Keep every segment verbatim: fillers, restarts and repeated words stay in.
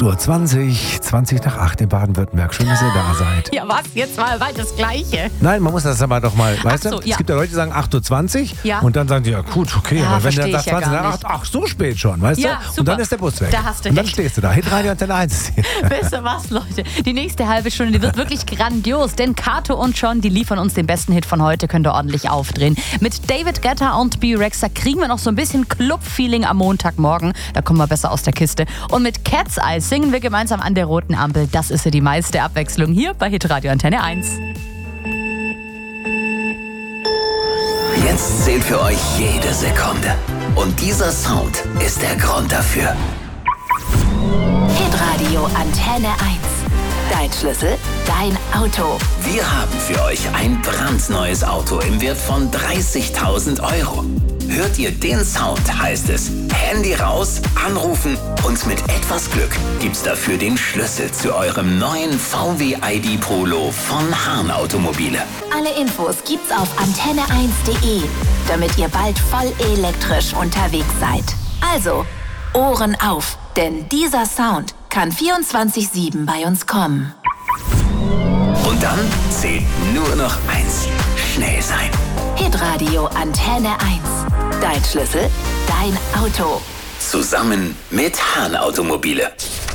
Uhr zwanzig, zwanzig nach acht in Baden-Württemberg. Schön, dass ihr da seid. Ja, was? Jetzt mal bald das Gleiche. Nein, man muss das aber doch mal, weißt so, du? ja. Es gibt ja Leute, die sagen acht Uhr zwanzig ja. und dann sagen die, ja gut, okay, ja, aber wenn der ich sagt ja zwanzig nach acht, ach, so spät schon, weißt ja, du? Super. Und dann ist der Bus weg. Da hast du und dann recht. stehst du da, Hitradio Antenne eins. Wisst ihr was, Leute? Die nächste halbe Stunde, die wird wirklich grandios, denn Kato und John, die liefern uns den besten Hit von heute, könnt ihr ordentlich aufdrehen. Mit David Guetta und B-Rex, da kriegen wir noch so ein bisschen Club-Feeling am Montagmorgen, da kommen wir besser aus der Kiste. Und mit Cat's Eyes singen wir gemeinsam an der roten Ampel, das ist ja die meiste Abwechslung hier bei Hitradio Antenne eins. Jetzt zählt für euch jede Sekunde. Und dieser Sound ist der Grund dafür. Hitradio Antenne eins. Dein Schlüssel, dein Auto. Wir haben für euch ein brandneues Auto im Wert von dreißigtausend Euro. Hört ihr den Sound, heißt es Handy raus, anrufen und mit etwas Glück gibt's dafür den Schlüssel zu eurem neuen V W I D Polo von Hahn Automobile. Alle Infos gibt's auf antenne eins punkt de, damit ihr bald voll elektrisch unterwegs seid. Also, Ohren auf, denn dieser Sound kann vierundzwanzig sieben bei uns kommen. Und dann zählt nur noch eins: schnell sein. Hitradio Antenne eins. Dein Schlüssel, dein Auto. Zusammen mit Hahn Automobile.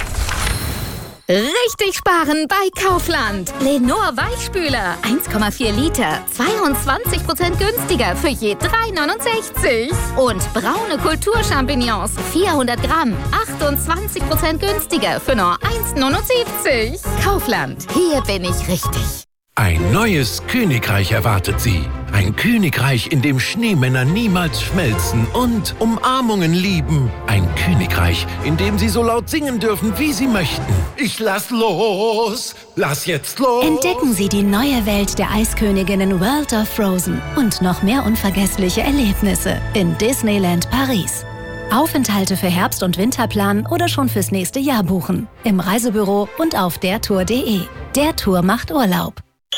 Richtig sparen bei Kaufland. Lenor Weichspüler, eins Komma vier Liter, zweiundzwanzig Prozent günstiger für je drei neunundsechzig. Und braune Kulturchampignons, vierhundert Gramm, achtundzwanzig Prozent günstiger für nur eins neunundsiebzig. Kaufland, hier bin ich richtig. Ein neues Königreich erwartet Sie. Ein Königreich, in dem Schneemänner niemals schmelzen und Umarmungen lieben. Ein Königreich, in dem Sie so laut singen dürfen, wie Sie möchten. Ich lass los, lass jetzt los. Entdecken Sie die neue Welt der Eisköniginnen World of Frozen und noch mehr unvergessliche Erlebnisse in Disneyland Paris. Aufenthalte für Herbst- und Winterplan oder schon fürs nächste Jahr buchen. Im Reisebüro und auf dertour punkt de. Der Tour macht Urlaub.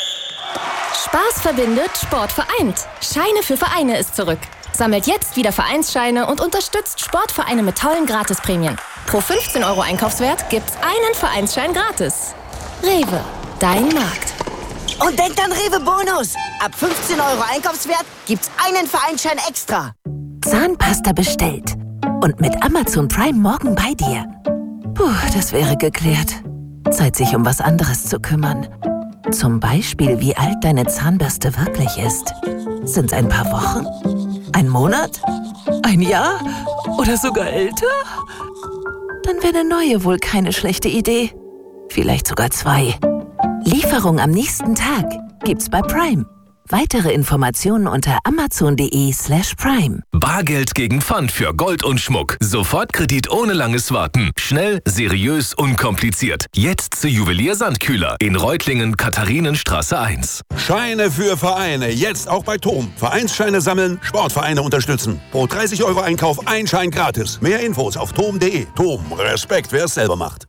Spaß verbindet, Sport vereint. Scheine für Vereine ist zurück. Sammelt jetzt wieder Vereinsscheine und unterstützt Sportvereine mit tollen Gratisprämien. Pro fünfzehn Euro Einkaufswert gibt's einen Vereinsschein gratis. Rewe, dein Markt. Und denkt an Rewe Bonus. Ab fünfzehn Euro Einkaufswert gibt's einen Vereinsschein extra. Zahnpasta bestellt. Und mit Amazon Prime morgen bei dir. Puh, das wäre geklärt. Zeit, sich um was anderes zu kümmern. Zum Beispiel, wie alt deine Zahnbürste wirklich ist. Sind's ein paar Wochen? Ein Monat? Ein Jahr? Oder sogar älter? Dann wäre eine neue wohl keine schlechte Idee. Vielleicht sogar zwei. Lieferung am nächsten Tag gibt's bei Prime. Weitere Informationen unter amazon.de slash prime. Bargeld gegen Pfand für Gold und Schmuck. Sofortkredit ohne langes Warten. Schnell, seriös, unkompliziert. Jetzt zu Juwelier Sandkühler in Reutlingen, Katharinenstraße eins. Scheine für Vereine. Jetzt auch bei T O M. Vereinsscheine sammeln, Sportvereine unterstützen. Pro dreißig Euro Einkauf ein Schein gratis. Mehr Infos auf tom punkt de. T O M. Respekt, wer es selber macht.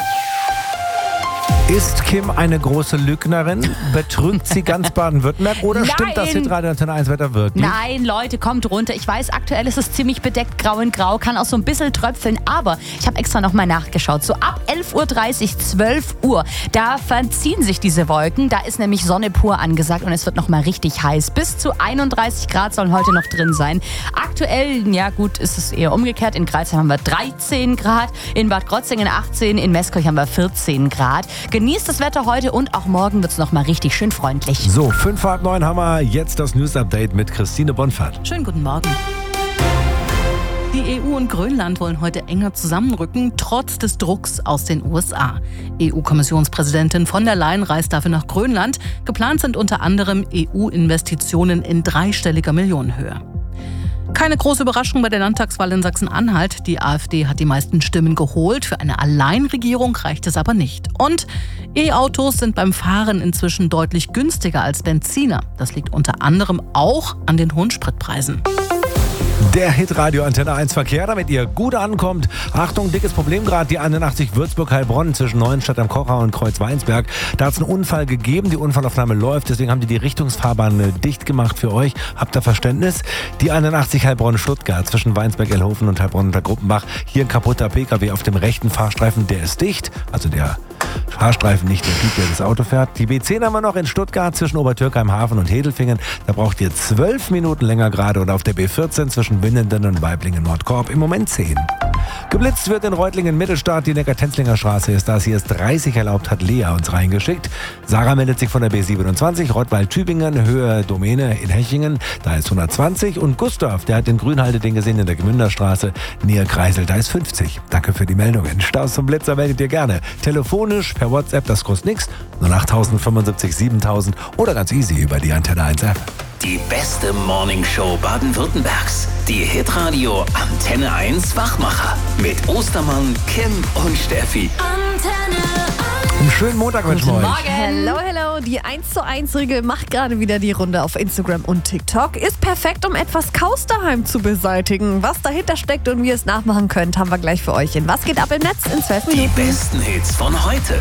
Ist Kim eine große Lügnerin? Betrügt sie ganz Baden-Württemberg? Oder Nein. stimmt das Hitradio Antenne eins Wetter wirklich? Nein, Leute, kommt runter. Ich weiß, aktuell ist es ziemlich bedeckt, grau in grau, kann auch so ein bisschen tröpfeln, aber ich habe extra nochmal nachgeschaut. So ab elf Uhr dreißig, zwölf Uhr, da verziehen sich diese Wolken. Da ist nämlich Sonne pur angesagt und es wird nochmal richtig heiß. Bis zu einunddreißig Grad sollen heute noch drin sein. Aktuell, ja gut, ist es eher umgekehrt. In Greifswald haben wir dreizehn Grad, in Bad Krotzingen achtzehn, in Meßkirch haben wir vierzehn Grad. Genießt das Wetter heute und auch morgen wird es nochmal richtig schön freundlich. So, fünf vor halb neun haben wir jetzt das News-Update mit Christine Bonfert. Schönen guten Morgen. Die E U und Grönland wollen heute enger zusammenrücken, trotz des Drucks aus den U S A. E U-Kommissionspräsidentin von der Leyen reist dafür nach Grönland. Geplant sind unter anderem E U-Investitionen in dreistelliger Millionenhöhe. Keine große Überraschung bei der Landtagswahl in Sachsen-Anhalt. Die AfD hat die meisten Stimmen geholt. Für eine Alleinregierung reicht es aber nicht. Und E-Autos sind beim Fahren inzwischen deutlich günstiger als Benziner. Das liegt unter anderem auch an den hohen Spritpreisen. Der Hitradio Antenne eins Verkehr, damit ihr gut ankommt. Achtung, dickes Problem gerade, die einundachtzig Würzburg-Heilbronn zwischen Neuenstadt am Kocher und Kreuzweinsberg. Da hat es einen Unfall gegeben, die Unfallaufnahme läuft, deswegen haben die die Richtungsfahrbahn dicht gemacht für euch. Habt ihr Verständnis? Die einundachtzig Heilbronn-Stuttgart zwischen Weinsberg-Elhofen und Heilbronn unter Gruppenbach. Hier ein kaputter P K W auf dem rechten Fahrstreifen, der ist dicht. Also der Fahrstreifen, nicht der Typ, der das Auto fährt. Die B zehn haben wir noch in Stuttgart zwischen Obertürkheim-Hafen und Hedelfingen. Da braucht ihr zwölf Minuten länger gerade. Und auf der B vierzehn zwischen Winnenden und Weiblingen-Nordkorb im Moment zehn. Geblitzt wird in Reutlingen-Mittelstadt, die Neckar-Tenzlinger Straße ist das. Hier ist dreißig erlaubt, hat Lea uns reingeschickt. Sarah meldet sich von der B siebenundzwanzig, Rottweil-Tübingen, Höhe Domäne in Hechingen, da ist hundertzwanzig. Und Gustav, der hat den Grünhalteding gesehen in der Gemünderstraße, näher Kreisel, da ist fünfzig. Danke für die Meldungen. Staus zum Blitzer meldet ihr gerne. Telefonisch, per WhatsApp, das kostet nichts. null acht fünfundsiebzig siebentausend oder ganz easy über die Antenne eins App. Die beste Morningshow Baden-Württembergs. Die Hitradio Antenne eins Wachmacher. Mit Ostermann, Kim und Steffi. Antenne eins. Einen schönen Montag wünschen wir euch. Hello, hello. Die eins zu eins Regel macht gerade wieder die Runde auf Instagram und TikTok. Ist perfekt, um etwas Chaos daheim zu beseitigen. Was dahinter steckt und wie ihr es nachmachen könnt, haben wir gleich für euch in Was geht ab im Netz in zwölf Minuten. Die besten Hits von heute.